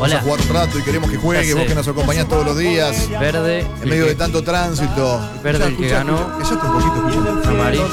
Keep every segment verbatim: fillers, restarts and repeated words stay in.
vamos Hola. a jugar un rato y queremos que juegue, Ya vos sé. que nos acompañás todos los días, Verde. en medio de tanto tránsito. Verde el que ganó. Callaste un poquito, escuchá. Amarillo.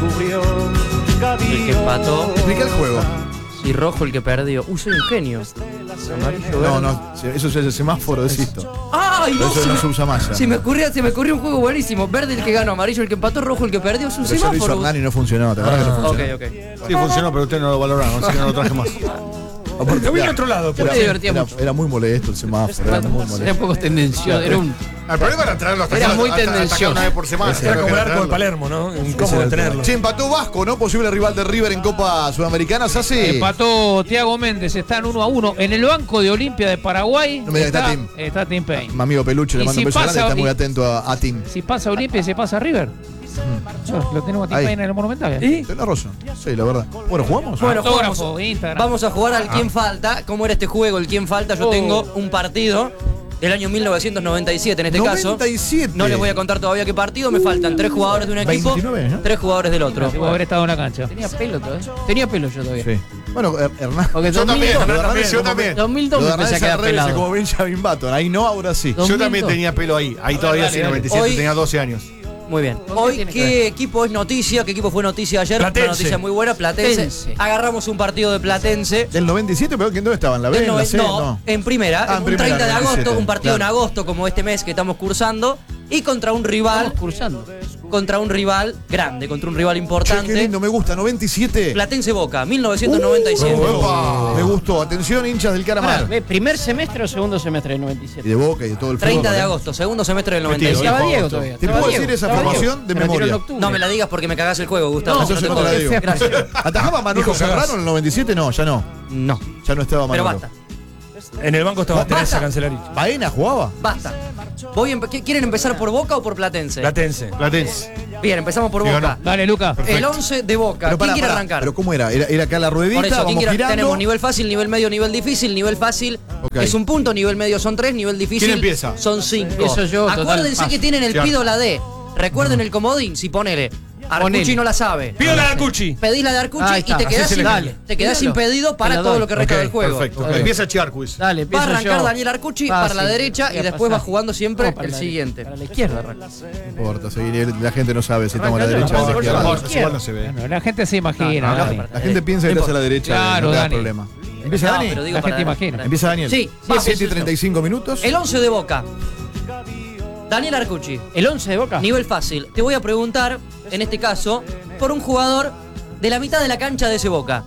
El que empató. Explica el juego. Y rojo el que perdió. Uy, soy un genio. Amarillo, verde. No, no, eso es el semáforo de Sisto. ¡Ay, no! Eso Se no me, se usa más ya. se me ocurrió, se me ocurrió un juego buenísimo. Verde el que ganó, amarillo el que empató, rojo el que perdió. Es un Pero eso lo hizo semáforo. Hernán y no funcionó, ¿te acuerdas que no Ok, funcionó? ok. Sí, funcionó, pero usted no lo valoraron, así que no lo traje más. Aparte, Lo vi en era- otro lado. Era, me divertía era- mucho. era muy molesto el semáforo, era muy Era un molesto. poco tendencioso. Era un. El problema era traerlo hasta Era acá, muy hasta- hasta acá tendencioso. una vez por semana. Ese Era como el que arco de traerlo. Palermo, ¿no? Ese era Incómodo el tenerlo. tema. Che, empató Vasco, ¿no? Posible rival de River en Copa Sudamericana, ¿Sassi? Empató Thiago Méndez, están uno a uno. En el banco de Olimpia de Paraguay No me digas que está Tim. está Tim Payne. Mi amigo Peluche, le Y mando si un beso grande, pasa- está muy y- atento a, a Tim. Si pasa Olimpia, se pasa River. Yo, lo tenemos a Tim Ahí. Payne en el Monumental. ¿Y? Tenés razón. Sí, la verdad. Bueno, ¿jugamos? Bueno, Autógrafo, jugamos. Instagram. Vamos a jugar al quién falta. ¿Cómo era este juego? El quién falta. Yo Oh. tengo un partido del año mil novecientos noventa y siete en este caso. noventa y siete. No les voy a contar todavía qué partido. Me faltan tres jugadores de un equipo, veintinueve, ¿no? tres jugadores del otro. Debo haber estado en la cancha. Tenía pelo todavía. Tenía pelo yo todavía. Sí. Bueno, Her- Hernán. Porque Yo también, dos mil dos, Hernán también, yo como- también. dos mil dos Lo me de Hernán empecé a es quedar al revés, pelado. como Benjamin Button. Ahí no, ahora sí. Dos Yo mil también dos. tenía pelo ahí. Ahí todavía dale, sí, dale. noventa y siete, Hoy- tenía doce años. Muy bien. ¿Con qué Hoy, tiene que ¿qué ver? equipo es noticia? ¿Qué equipo fue noticia ayer? Platense. Una noticia muy buena, Platense. Platense. Agarramos un partido de Platense. Del noventa y siete, pero ¿quién dónde estaban? ¿La B? Del ¿En la noven- C? no, No. en primera, Ah, en un primera, treinta de noventa y siete, agosto, un partido claro. en agosto como este mes que estamos cursando y contra un rival, Estamos cursando. contra un rival grande, contra un rival Che, importante. qué lindo, me gusta. noventa y siete. Platense Boca, mil novecientos noventa y siete. Uh, epa, me gustó. Atención, hinchas del Caramar. Pará, ve, ¿primer semestre o segundo semestre del noventa y Y siete? de Boca y de todo el fútbol. treinta de ¿eh? agosto, segundo semestre del noventa y Mentira, siete. Estaba Diego Diego todavía. ¿Te estaba puedo Diego, decir esa estaba Diego. formación de Me la tiró en memoria? octubre. No me la digas porque me cagás el juego, Gustavo. No, eso yo te no puedo te la decir. digo. Gracias. ¿Atajaba Manolo Dijo Serrano Sagaz. en el noventa y siete? No, ya no. No, Ya no estaba pero Manolo. basta, En el banco estaba Basta. Teresa Cancelarich. ¿Baena jugaba? basta. Voy a empe- ¿Qué- ¿Quieren empezar por Boca o por Platense? Platense. Platense. Bien, empezamos por Y Boca. ganó. Dale, Luca. El once de Boca. Pero ¿Quién pará, quiere pará. arrancar? ¿Pero cómo era? ¿Era, era acá la ruedita? Por eso, ¿quién vamos quiere? girando. Tenemos nivel fácil, nivel medio, nivel difícil. Nivel fácil Ok. es un punto, nivel medio son tres, nivel difícil ¿Quién empieza? son cinco. Empiezo yo, total, Acuérdense paso. que tienen el Cierto. pido la D. Recuerden el comodín, si ponele. Arcucci Ponele. no la sabe. Pido la Arcucci. Pedís la de Arcucci Ahí y está, te quedás, así se sin, le dale. te quedás Dígalo. impedido para Te la todo doy. lo que resta Ok, del juego. perfecto. Ok. Empieza Chiarquis. Dale, Va a empiezo arrancar yo. Daniel Arcucci Fácil. para la derecha Voy y a después va pasar. jugando siempre No, para el la siguiente. derecha, Para la izquierda arranca. No importa, seguir, la gente no sabe si estamos a la Arranca derecha o a la yo, izquierda. arranca izquierda. yo. Igual no se ve. Bueno, la gente se imagina. No, no, Dani. para- La gente piensa que No estás a la derecha, Claro, no te da Dani. problema. ¿Empieza No, Dani? pero digo La para gente adelante. imagina. Empieza Daniel. Sí, Va sí, siete sí, y treinta y cinco minutos. El once de Boca. Daniel Arcucci. ¿El once de Boca? Nivel fácil. Te voy a preguntar, en este caso, por un jugador de la mitad de la cancha de ese Boca.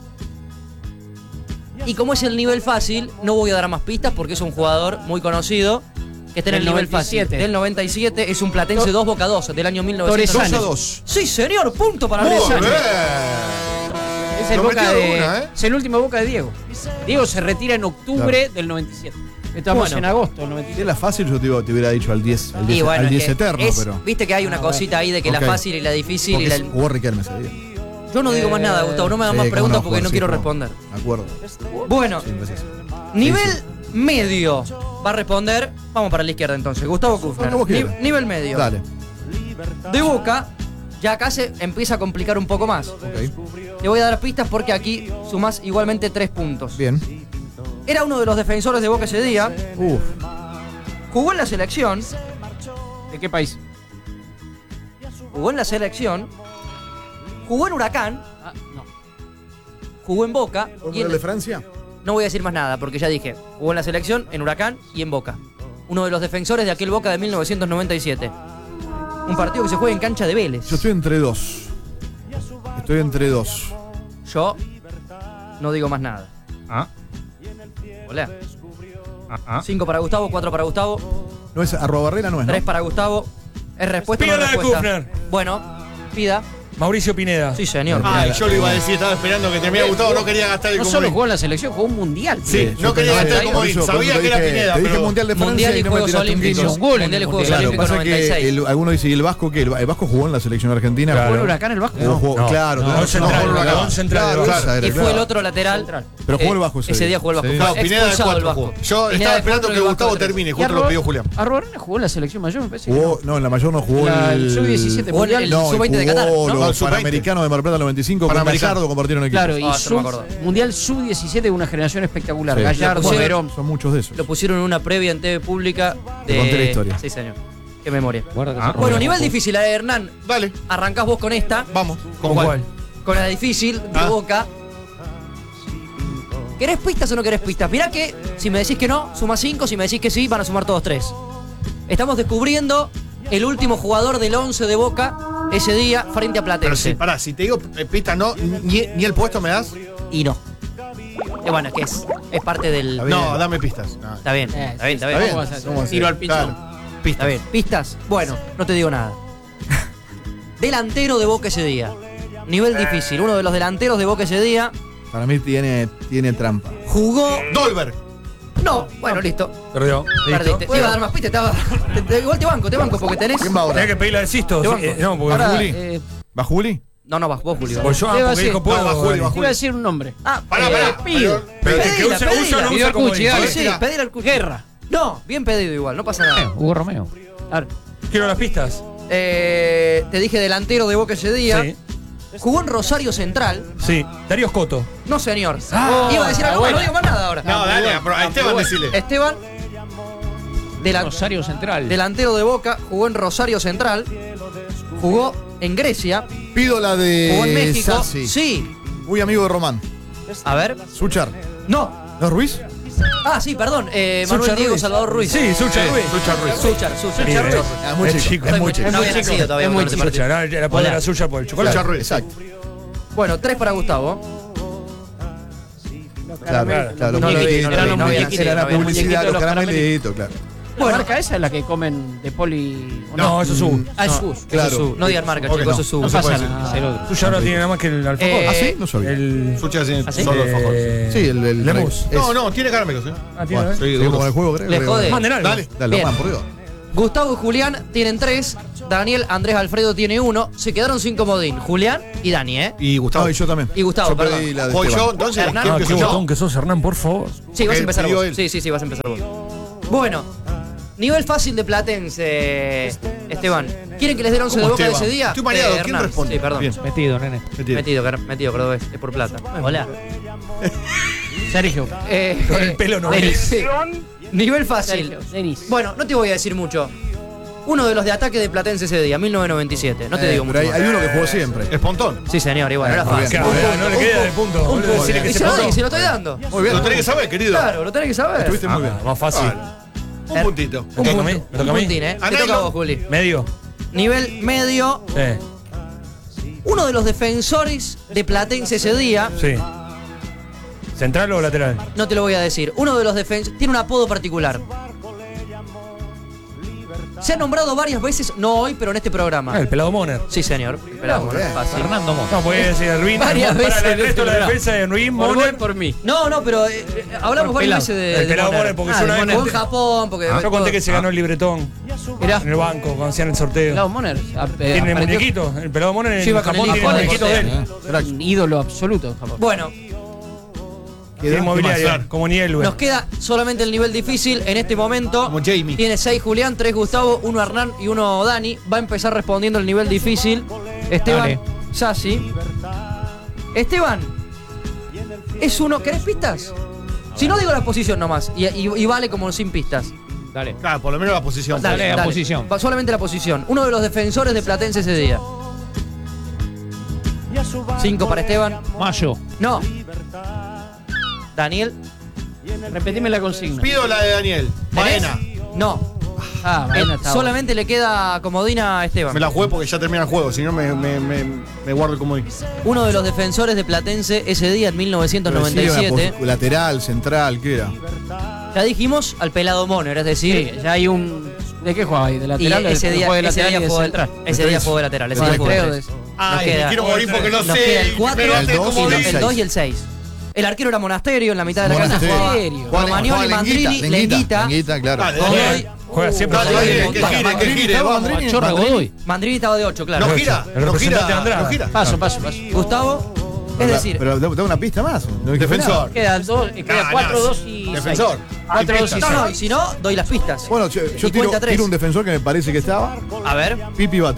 Y como es el nivel fácil, no voy a dar más pistas porque es un jugador muy conocido que está en el Del nivel noventa y siete. fácil. Del noventa y siete es un Platense To- dos Boca dos del año mil dos novecientos. a dos. Sí, señor, punto para Muy Arcucci. bien. Es el, Lo Boca metió de de, una, ¿eh? es el último Boca de Diego. Diego se retira en octubre del noventa y siete. Estamos Bueno. en agosto del noventa y Si siete. era fácil, yo te, iba- te hubiera dicho al diez, al Y diez, bueno, al es diez que eterno, es- pero. viste que hay una Ah, cosita ahí de que Ok. la fácil y la difícil y Porque la... jugó Riquelme ese día. Yo no digo más nada, Gustavo, no me hagan Sí, más cómo preguntas no, porque no sí, quiero cómo. responder. De acuerdo. Bueno, Sí, gracias. nivel Sí, medio va a responder. Vamos para la izquierda entonces. Gustavo Kufner. Cuando vos Ni- quieras. nivel medio. Dale. De Boca, ya acá se empieza a complicar un poco más. Ok. Te voy a dar pistas porque aquí sumás igualmente tres puntos. Bien. Era uno de los defensores de Boca ese día. Uf. Jugó en la selección. ¿De qué país? Jugó en la selección. Jugó en Huracán. Ah, no. Jugó en Boca. Y en- de Francia? no voy a decir más nada porque ya dije. Jugó en la selección, en Huracán y en Boca. Uno de los defensores de aquel Boca de mil novecientos noventa y siete. Un partido que se juega en cancha de Vélez. Yo estoy entre dos. Estoy entre dos. Yo no digo más nada. Ah, Hola. ah, ah. Cinco para Gustavo, cuatro para Gustavo, No es arroba barrera, no es, ¿no? tres para Gustavo. ¿Es respuesta o no Pida es la de respuesta? Kufner. Bueno, pida. Mauricio Pineda. Sí, señor. Ay, yo lo iba a decir, estaba esperando que te me había gustado, no quería gastar el No solo comodín. jugó en la selección, jugó un mundial. Sí, no yo quería pensé- gastar el por comodín, eso- por sabía eso que era dije- Pineda, Te dije pero... Mundial de Francia Mundial y y no me Juegos tiraste un Olímpicos. guiño. Un gol en Mundial y el Juegos Mundial. Claro, Olímpicos pasa noventa y que seis. el, algunos dicen, ¿y el Vasco qué? ¿El, el Vasco jugó en la selección argentina? Claro. ¿Jugó en Huracán el Vasco? Jugó- jugó- No. claro, No, tenés el central, razón. el dragón central Claro, del Vasco. esa era, Y fue claro. el otro lateral. Pero jugó el Eh, Vasco ese Ese día. día jugó el Vasco. Sí. Fue No, Pineda de expulsado el cuatro Vasco. jugó. Yo Pineda estaba de esperando cuatro que y el Vasco Gustavo de tres. termine, Y justo lo Arro- pidió Julián. Arrobarena jugó en la selección mayor, me parece. que Jugó, no. no, en la mayor no jugó La- el... el sub diecisiete Jugó el- mundial. el No, sub veinte de Qatar, jugó ¿no? los- No, sub veinte. Panamericano de Mar del Plata noventa y cinco, con Panamericano. Gallardo compartieron equipo. Claro, y Ah, eso no me sub- acuerdo. Mundial sub diecisiete, una generación espectacular. Sí. Gallardo, Lo pusieron- Verón. Son muchos de esos. Lo pusieron en una previa en T V pública de. Te conté la historia. Sí, señor. Qué memoria. Guarda que Ah. se- Bueno, nivel difícil, eh, Hernán. Dale, Arrancás vos con esta. vamos. ¿Con cuál? Con la difícil de Ah. Boca. ¿Querés pistas o no querés pistas? Mirá que si me decís que no, suma cinco. Si me decís que sí, van a sumar todos tres. Estamos descubriendo el último jugador del once de Boca ese día frente a Pero Platense. si, pará, si te digo eh, pista no, ni, ni el puesto me das. Y no. Eh, bueno, es que es, es parte del. bien. No, dame pistas. No. Está bien, Eh, está bien, está sí, bien. ¿cómo vas a hacer? ¿Cómo vas a Tiro hacer? al piso. Claro. Está Pistas. bien. ¿Pistas? Bueno, no te digo nada. Delantero de Boca ese día. Nivel difícil. Uno de los delanteros de Boca ese día Para mí tiene, tiene trampa. jugó. Dolberg. No, bueno, listo. Perdió. Perdiste. Te iba a dar más pistas, estaba. te- te- Igual te banco, te banco, porque tenés. ¿Quién va ahora? Tenés que pedirle al Sisto. Te sí, banco. eh, no, porque Ahora, Juli. eh, ¿Va Juli? No, no, vas vos, Julio. Pues yo, ah, te iba a porque decir- dijo puedo. No, va Juli, Dani. va te iba a decir un nombre. Ah, Pará, eh, pará. pido. Pero que Pedila, usa, usa, pedila. no Pidió usa el como Cuchi, dice. dale. Sí, Mira. pedir al Guerra. No, bien pedido igual, no pasa nada. Hugo Romeo. Claro. Quiero las pistas. Eh, te dije delantero de Boca ese día. Sí. Jugó en Rosario Central. Sí. Darío Scotto. No, señor. Ah, Iba a decir algo, bueno. no digo más nada ahora. No, dale, a, a Esteban decile. Esteban, delan- Rosario Central. delantero de Boca, jugó en Rosario Central. Jugó en Grecia. Pido la de Jugó en México. Sassi. Sí. Muy amigo de Román. A ver. Suchar. No. ¿No es Ruiz? Ah, sí, perdón. Eh, Manuel Suchar Diego Ruiz. Salvador Ruiz. Sí, Suchar Ruiz. Suchar Ruiz. Suchar, Suchar. Mira, Ruiz. Ah, muy es chico. chico. Es muy chico. No había chico. nacido todavía Es cuando muy te chico. partió. Suchar, era poder Hola. a Suchar por el chocolate. Suchar Ruiz. Exacto. Bueno, tres para Gustavo. Claro, Claro. claro. No lo vi, muñequitos, no lo vi, eran no los había muñequitos, nacido, era no la había publicidad, nacido. los Los caramelitos, claro. ¿La Bueno. marca esa es la que comen de poli? ¿o No, eso es Hugo. Ah, es No, Hugo. Claro. Eso es su- no digan marca, Ok, chicos, no. eso es su. No No se pasa puede decir. nada. el otro. Suchar ahora tiene nada más que el alfajor. Eh, ¿Ah, sí? No sabía. El. Suchar tiene ¿Ah, sí? solo alfajor. eh, Sí, el, el Lemus. es- No, no, tiene caramelos, ¿eh? Ah, tiene. Bueno, ¿eh? Sí, seguimos duros. con el juego, creo. Le creo. jode. Manden algo. Dale. Dale, Bien. Román, por Dios. Gustavo y Julián tienen tres. Daniel, Andrés, Alfredo tiene uno. Se quedaron sin comodín. Julián y Dani, ¿eh? Y Gustavo. No, y yo también. Y Gustavo, Yo perdón. perdí la de Voy yo, Esteban. entonces. Hernán. ¿quién Ah, empiezo qué yo? botón que sos, Hernán, por favor. Sí, vas a Él empezar pidió vos. él. Sí, sí, sí, vas a empezar vos. Bueno, nivel fácil de Platense, Esteban. ¿Quieren que les dé el once de ¿Cómo Boca de Esteban? ese día? Estoy mareado, Eh, ¿quién Hernán. responde? Sí, perdón. Bien. Metido, nene. Mentira. Metido, car- metido, cordobés, es por plata. Hola. Sergio. Eh, Con el pelo no Denis, es. sí. Nivel fácil. Sergio. Denis. Bueno, no te voy a decir mucho. Uno de los de ataque de Platense ese día, mil novecientos noventa y siete. No te Eh, digo pero mucho. hay, más. hay uno que jugó siempre. Espontón. Sí, señor, igual, Eh, era muy bien. fácil. Claro, Un punto, no le un queda punto. el punto. Un boludo, punto. decirle que Y se se lo pasó. doy, se lo estoy dando. Muy bien. Lo tenés que saber, querido. Claro, lo tenés que saber. Estuviste muy bien. Ah, más fácil. Un puntito. Un ¿Me toca a mí? punto, ¿Me toca un a mí? puntín, ¿eh? A Te toca a Nailo. vos, Juli. Medio. Nivel medio. Sí. Uno de los defensores de Platense ese día, Sí. ¿Central o lateral? no te lo voy a decir. Uno de los defensores tiene un apodo particular. Se ha nombrado varias veces, no hoy, pero en este Ah, programa. el pelado Moner. Sí, señor. Esperamos, bien. fácil. Fernando Mo. No, puede decir Erwin. Varias para veces el en resto este de la programa. defensa de Erwin, Por vos y Moner. por mí. No, no, pero eh, eh, hablamos Por varias pelado. veces de, El de pelado Moner. Moner, porque Ah, yo de una vez Moner. Jugó en Japón, porque... Yo conté que se ganó el libretón Mirá. en el banco cuando hacían el sorteo. Pelado Moner. a- eh, Tiene el aprendió- muñequito. El pelado Moner en Yo iba con Japón el tiene hijo el de muñequito de José. él. Un ídolo absoluto en Japón. Bueno, Tiene inmobiliaria, como Nielwe. nos queda solamente el nivel difícil en este momento. Como Jamie. Tiene seis Julián, tres Gustavo, uno Hernán y uno Dani. Va a empezar respondiendo el nivel difícil. Esteban, Dale. Sassi. Esteban, es uno. ¿Querés pistas? Si no, digo la posición nomás. Y, y- y vale como sin pistas. Dale. Claro, por lo menos la posición. Dale, la posición. Va- Solamente la posición. Uno de los defensores de Platense ese día. Cinco para Esteban. Mayo. No. Daniel. Repetime la consigna. Pido la de Daniel. ¿Tenés? Baena. No. Ah, Eh, Baena está solamente le queda comodina a Esteban. Me la jugué porque ya termina el juego, si no me, me, me, me guardo el comodín. Uno de los defensores de Platense ese día en mil novecientos noventa y Pero sí, siete. una pos- lateral, central, ¿qué era? Ya dijimos al pelado Moner, es decir, Sí, ya hay un. ¿De qué jugaba ahí? ¿De y lateral? o de- ese día, jugó de ese lateral día y de jugó el- central? ese día jugó de lateral, ese Jugó día de jugó de tres o tres. de- Nos Ay, queda- me quiero morir porque no Nos sé. queda el cuatro, me el mate dos como y el dice. el seis. dos y el seis. El arquero era Monasterio en la mitad de la cancha. Monasterio. Jugaba Monasterio. Romagnoli, Juega Mandrini, Lenguita, Lenguita. Lenguita, claro. Dale, Godoy. dale. Juega siempre. Dale, Godoy, dale, Godoy. que gire, que gire, estaba vamos. Mandrini. Chorra Godoy. Mandrini estaba de ocho, claro. No gira, El no representante gira, Andrada. no gira. Paso, paso, paso. Gustavo, es Pero- decir, Pero da da una pista más. No dije Defensor. nada. Quedan dos, eh, queda Nah, cuatro, nah, dos y defensor. seis. Cuatro, dos y no, seis. no, y si no, doy las pistas. Bueno, yo, yo Y tiro, cuenta tres. tiro un defensor que me parece que estaba. A ver, Pipi Batimos.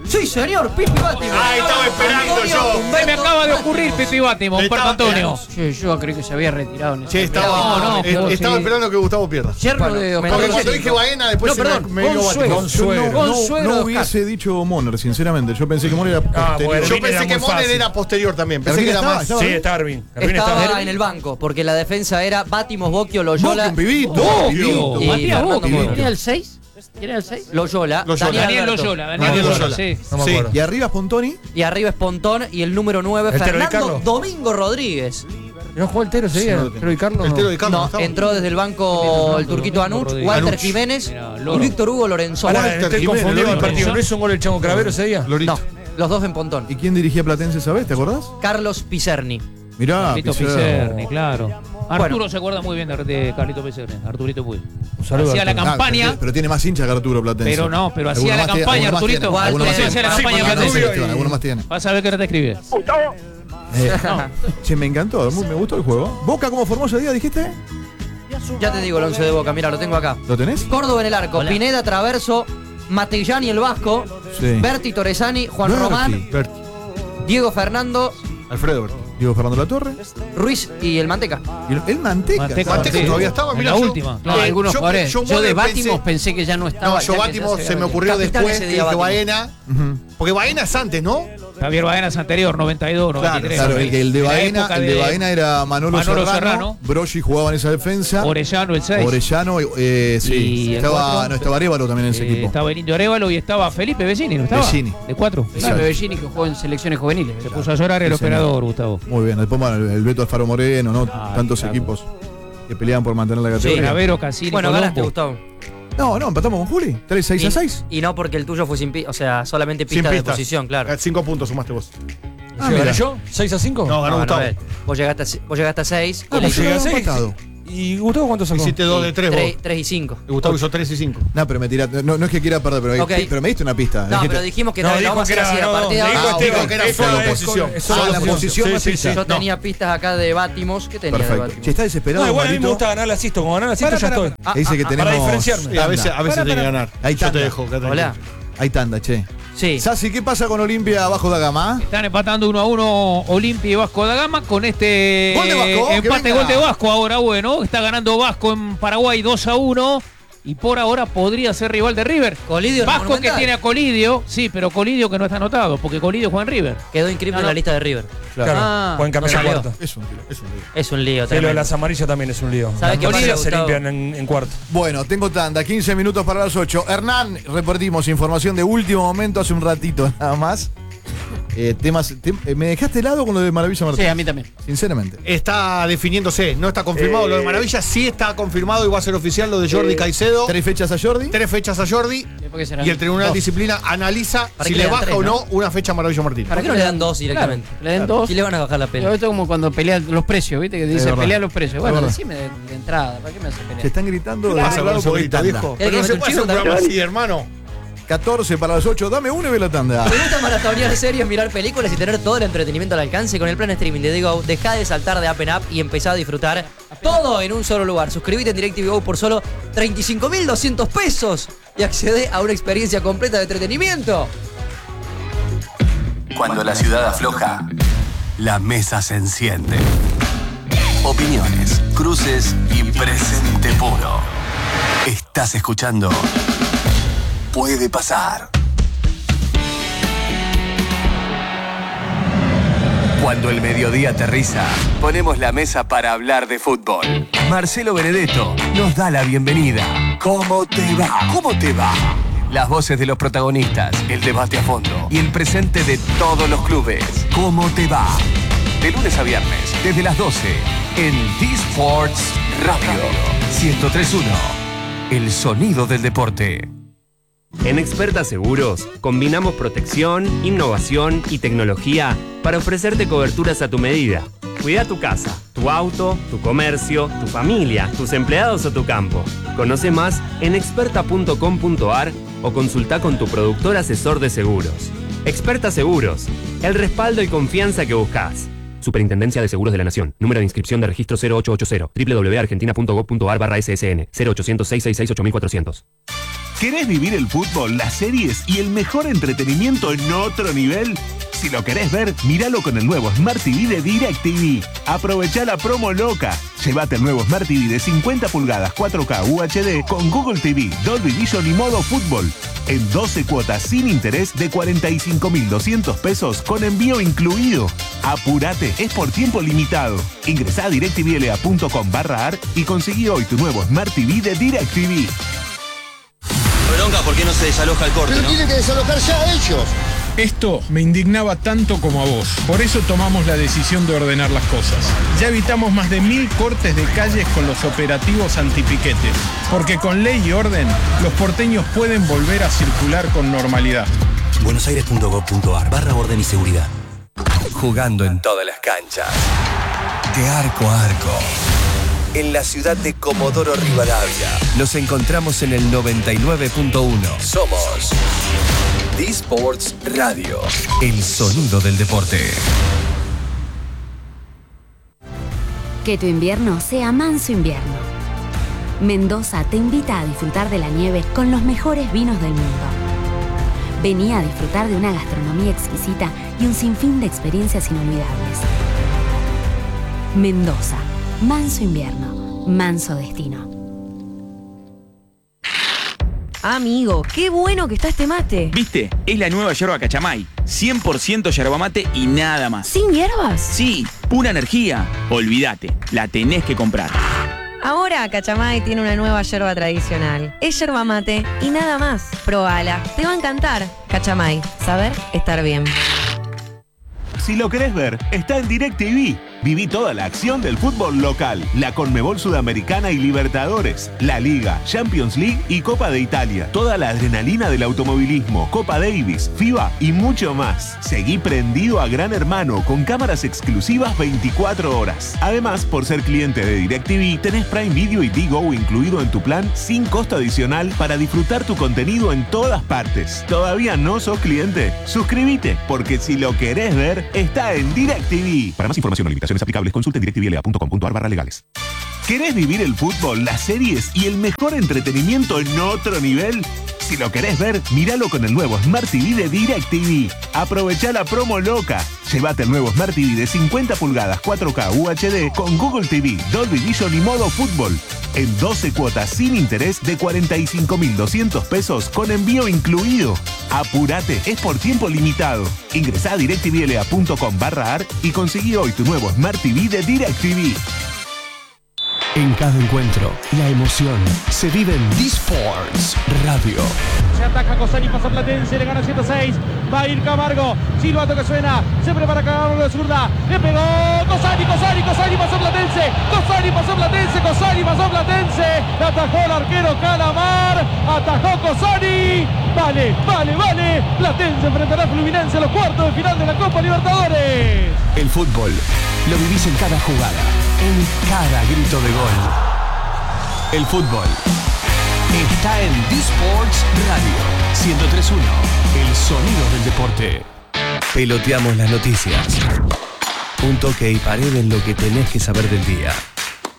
Sí, señor, Pipi Bátimo. Ah, estaba esperando Antonio yo. Humberto Se me acaba de ocurrir Pipi Bátimo, Humberto Estaba- Antonio. Che, yo creí que se había retirado. en ese Che, estaba, No, no, eh, pero estaba sí. esperando que Gustavo pierda. Yerno Bueno, de me Oscar Porque toca cuando sí. dije Baena, después No, se perdón, me, me dio Consuelo. Bátimo. Yo no, no- Consuelo no de hubiese dicho Moner, sinceramente. Yo pensé que Moner era Ah, posterior. bueno. Yo Ervin era pensé que muy Moner fácil. era posterior también. Pensé Ervin que era estaba, más. estaba. Sí, está Ervin. Ervin Estaba está. en el banco, porque la defensa era Bátimos, Bocchio, Loyola. Bocchio, un pibito. Bocchio. pibito. Y Matías Fernando Bocchio. Moro. ¿Quién era el seis? ¿Quién era el seis? Loyola, Loyola. Daniel, Daniel Alberto. Loyola, Daniel Daniel Loyola, Loyola. sí. No me Sí. acuerdo. Y arriba Spontoni. Y arriba es Pontón y el número nueve, ¿El Tero Di Fernando Carlo? Domingo Rodríguez. ¿No jugó el Tero ese día? Sí, no, ¿Tero Di Carlo? El Tero Di Carlo No, estaba. entró desde el banco el turquito Anuch, Rodríguez. Walter Anuch. Jiménez Era y Loro. Víctor Hugo Lorenzo. Pará, Walter estoy Jiménez, confundido el Lorito. partido. ¿No hizo un gol el Chango Cravero ese día? Lorito. No, los dos en Pontón. ¿Y quién dirigía Platense, sabés? ¿Te acordás? Carlos Picerni. Mirá, Carlito Pizarro. Picerni, claro. Arturo Bueno. se acuerda muy bien de, de Carlito Picerni. Arturito Puy. Un saludo Hacía a la Arturo. Ah, campaña. pero, pero tiene más hinchas que Arturo Platense. Pero no, pero hacía Alguno la más tiene- campaña, alguno más Arturito. tiene, alguno más Walter, tiene. hacía la Sí, campaña porque Platense. Rubio, Esteban, alguno más tiene. Vas a ver que no te escribe. Eh, Che, me encantó, muy- me gustó el juego. ¿Boca cómo formó ese día, dijiste? Ya te digo el once de Boca, mira, lo tengo acá. ¿Lo tenés? Córdoba en el arco, Pineda, Traverso, Matellani el Vasco, Sí. Berti Torresani, Juan Berti. Román, Berti. Diego Fernando, Alfredo Berti. Diego Fernando Latorre. Ruiz y el Manteca. Y el, el Manteca. Manteca, Manteca sí. todavía estaba, En mirá, la yo- última. Eh, No, algunos yo- jugadores. yo Yo, de Moner Bátimos pensé- pensé que ya no estaba. No, ya yo que Bátimos ya se me ocurrió Capitán después ese que día, dije Bátimos. Baena. Ujú. Porque Baena es antes, ¿no? Javier Baena es anterior, noventa y dos, noventa y tres. Claro, el, que- el de En la Baena, época el de Baena era Manolo, Manolo Serrano, Serrano. Broggi jugaba en esa defensa. Orellano, el seis. Orellano, eh, sí. Y el Estaba, cuatro. no, estaba Arévalo también en ese Eh, equipo. estaba el Indio Arévalo y estaba Felipe Vecini, ¿no estaba? Vecini. De cuatro. Exacto. Felipe Vecini que jugó en selecciones juveniles. Se puso a llorar el Sí, señor. operador, Gustavo. Muy bien. Después bueno, el, el Beto Alfaro Moreno, ¿no? Ah, Tantos claro. equipos que peleaban por mantener la categoría. Gravero, Cassini, Bueno, ganaste, Colombo. Gustavo. No, no, empatamos con Juli. tres seis a seis. Y, y no porque el tuyo fue sin pi- o sea, solamente Sin pista de pistas. posición, claro. Eh, Cinco puntos sumaste vos. Ah, ¿Gané mira. yo? ¿seis a cinco? No, ganó No, Gustavo. no, eh, vos llegaste a, si- vos llegaste a seis Ah, y pues yo le no llegué a había seis. empatado. ¿Y Gustavo cuánto sacó? Hiciste dos de tres vos. tres y cinco. Y Gustavo hizo tres y cinco. No, pero me tiraste. No, no es que quiera perder, pero, Ok. pero me diste una pista. No, Dijiste- pero dijimos que No, no, dijo vamos a que hacer era- así a no, partir de no, ahora. dijo Ah, Esteban, dijo que era esta solo es posición. con- es solo Ah, la posición. posición Sí, no sí, pisa. sí. Yo tenía pistas acá de Bátimos. ¿Qué tenía de Perfecto. Bátimos? Che, está desesperado, No, igual a mí me Marito. gusta ganar la asisto. Como ganar la asisto ya estoy. Ah, Dice que ah, tenemos. para diferenciarme. Sí, a veces, a veces Para, tiene que para. ganar. Ahí Yo te tanda. dejo. quédate Hola. tranquilo. Ahí tanda, che. Sí. Sassi, ¿qué pasa con Olimpia abajo de Gama? Están empatando uno a uno Olimpia y Vasco da Gama con este Gol de Vasco, que empate, venga. gol de Vasco ahora, bueno, está ganando Vasco en Paraguay dos a uno y por ahora podría ser rival de River. Colidio en el Vasco que Monumental. tiene a Colidio, sí, pero Colidio que no está anotado, porque Colidio juega en River. Quedó inscrito No, en no. la lista de River. Claro. Ah, Pueden cambiar no a salió. cuarto. Es un tiro, es un tiro. Es un lío Sí, lo de tremendo. las amarillas también es un lío. ¿Sabe Las qué amarillas pasa, se Gustavo? limpian en, en cuarto. Bueno, tengo tanda, quince minutos para las ocho. Hernán, repartimos información de último momento hace un ratito nada más. Eh, temas, tem- eh, me dejaste helado con lo de Maravilla sí, Martínez. a mí también. Sinceramente. Está definiéndose, no está confirmado. Lo de Maravilla sí está confirmado y va a ser oficial lo de Jordi Caicedo. Tres fechas a Jordi. Tres fechas a Jordi ¿Por qué será? y el Tribunal de Dos. Disciplina analiza ¿Para si qué le le dan baja tres, o no no? una fecha a Maravilla Martínez. ¿Para qué no le dan dos directamente? Claro, le den dos. Si le van a bajar la Pero pena. esto es como cuando pelean los precios, ¿viste? Que dice verdad. pelea los precios. Es Bueno, verdad. decime de, de entrada, ¿para qué me hace Se pelear? están gritando de ¿Qué pasa otro con lado eso, porque Brito, tanda. viejo? ¿Querés Pero no que se meta puede un hacer un chivo programa también? así, hermano. catorce para las ocho. Dame uno y ve la tanda. ¿Te gusta maratonear series, mirar películas y tener todo el entretenimiento al alcance? Con el plan streaming de Digo, deja de saltar de App en App y empezá a disfrutar todo en un solo lugar. Suscríbete en DirecTV Go por solo treinta y cinco mil doscientos pesos y accede a una experiencia completa de entretenimiento. Cuando la ciudad afloja, la mesa se enciende. Opiniones, cruces y presente puro. Estás escuchando Puede Pasar. Cuando el mediodía aterriza, ponemos la mesa para hablar de fútbol. Marcelo Benedetto nos da la bienvenida. ¿Cómo te va? ¿Cómo te va? Las voces de los protagonistas, el debate a fondo y el presente de todos los clubes. ¿Cómo te va? De lunes a viernes, desde las doce, en D-Sports Radio ciento tres punto uno. El sonido del deporte. En Experta Seguros, combinamos protección, innovación y tecnología para ofrecerte coberturas a tu medida. Cuida tu casa, tu auto, tu comercio, tu familia, tus empleados o tu campo. Conoce más en experta punto com punto a r o consulta con tu productor asesor de seguros. Experta Seguros, el respaldo y confianza que buscas. Superintendencia de Seguros de la Nación. Número de inscripción de registro cero ocho ocho cero. doble u doble u doble u punto argentina punto gov punto a r barra S S N. cero ochocientos, seiscientos sesenta y seis, ocho mil cuatrocientos. ¿Querés vivir el fútbol, las series y el mejor entretenimiento en otro nivel? Si lo querés ver, míralo con el nuevo Smart T V de DirecTV. Aprovechá la promo loca. Llévate el nuevo Smart T V de cincuenta pulgadas cuatro K U H D con Google T V, Dolby Vision y modo fútbol. En doce cuotas sin interés de cuarenta y cinco mil doscientos pesos con envío incluido. Apurate, es por tiempo limitado. Ingresá a directvla.com barra ar y conseguí hoy tu nuevo Smart T V de DirecTV. Bronca, ¿por qué no se desaloja el corte? Pero ¿no? tienen que desalojar ya ellos. Esto me indignaba tanto como a vos. Por eso tomamos la decisión de ordenar las cosas. Ya evitamos más de mil cortes de calles con los operativos antipiquete. Porque con ley y orden, los porteños pueden volver a circular con normalidad. buenosaires.gov.ar barra orden y seguridad. Jugando en todas las canchas. De arco a arco. En la ciudad de Comodoro Rivadavia. Nos encontramos en el noventa y nueve punto uno. Somos D-Sports Radio. El sonido del deporte. Que tu invierno sea manso invierno. Mendoza te invita a disfrutar de la nieve con los mejores vinos del mundo. Vení a disfrutar de una gastronomía exquisita y un sinfín de experiencias inolvidables. Mendoza. Manso invierno, manso destino. Amigo, qué bueno que está este mate. ¿Viste? Es la nueva yerba Cachamay. cien por ciento yerba mate y nada más. ¿Sin hierbas? Sí, pura energía. Olvídate, la tenés que comprar. Ahora Cachamay tiene una nueva yerba tradicional. Es yerba mate y nada más. Probala, te va a encantar. Cachamay, saber estar bien. Si lo querés ver, está en DirecTV. Viví toda la acción del fútbol local, la Conmebol Sudamericana y Libertadores, la Liga, Champions League y Copa de Italia. Toda la adrenalina del automovilismo, Copa Davis, FIBA y mucho más. Seguí prendido a Gran Hermano con cámaras exclusivas veinticuatro horas. Además, por ser cliente de DirecTV, tenés Prime Video y Digo incluido en tu plan sin costo adicional para disfrutar tu contenido en todas partes. ¿Todavía no sos cliente? Suscríbete, porque si lo querés ver, está en DirecTV. Para más información o limitaciones aplicables, consulta en directvla.com.ar barra legales. ¿Querés vivir el fútbol, las series y el mejor entretenimiento en otro nivel? Si lo querés ver, míralo con el nuevo Smart T V de DirecTV. Aprovechá la promo loca. Llévate el nuevo Smart T V de cincuenta pulgadas cuatro K U H D con Google T V, Dolby Vision y modo fútbol. En doce cuotas sin interés de cuarenta y cinco mil doscientos pesos con envío incluido. Apurate, es por tiempo limitado. Ingresá a directvla.com barra ar y conseguí hoy tu nuevo Smart T V de DirecTV. En cada encuentro, la emoción se vive en D-Sports Radio. Se ataca Cosani, pasa Platense, le gana ciento seis. Va a ir Camargo. Silbato que suena. Se prepara Camargo de zurda. Le pegó Cosani, Cosani, Cosani pasó Platense. Cosani pasó Platense, Cosani pasó Platense. La atajó el arquero Calamar. Atajó Cosani. Vale, vale, vale. Platense enfrentará a Fluminense en los cuartos de final de la Copa Libertadores. El fútbol lo vivís en cada jugada, en cada grito de gol. El fútbol está en D-Sports Radio ciento tres punto uno, el sonido del deporte. Peloteamos las noticias. Un toque y pared en lo que tenés que saber del día.